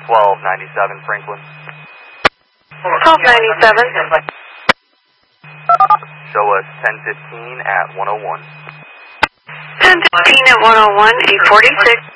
1297 Franklin. 1297. Show us 1015 at 101. 1015 at 101, 846.